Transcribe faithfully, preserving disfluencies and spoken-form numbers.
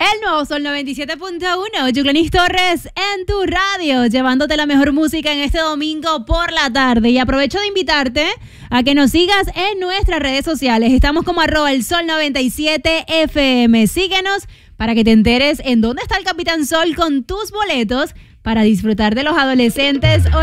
El nuevo Sol noventa y siete punto uno, Yuclenis Torres en tu radio, llevándote la mejor música en este domingo por la tarde. Y aprovecho de invitarte a que nos sigas en nuestras redes sociales. Estamos como arroba el Sol noventa y siete F M. Síguenos para que te enteres en dónde está el Capitán Sol con tus boletos para disfrutar de los adolescentes